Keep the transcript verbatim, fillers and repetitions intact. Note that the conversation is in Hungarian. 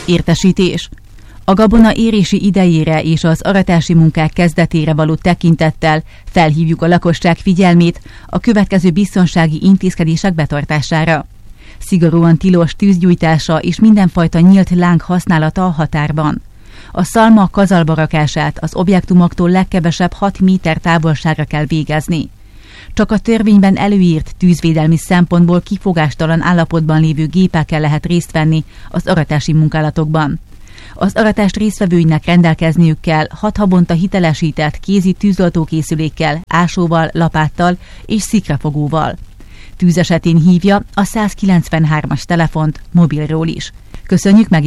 Értesítés. A gabona érési idejére és az aratási munkák kezdetére való tekintettel felhívjuk a lakosság figyelmét a következő biztonsági intézkedések betartására. Szigorúan tilos tűzgyújtása és mindenfajta nyílt láng használata a határban. A szalma kazalba rakását az objektumoktól legkevesebb hat méter távolságra kell végezni. Csak a törvényben előírt tűzvédelmi szempontból kifogástalan állapotban lévő gépekkel lehet részt venni az aratási munkálatokban. Az aratást résztvevőinek rendelkezniük kell hat havonta hitelesített kézi tűzoltókészülékkel, ásóval, lapáttal és szikrafogóval. Tűz esetén hívja a száz kilencvenhármas telefont mobilról is. Köszönjük meg!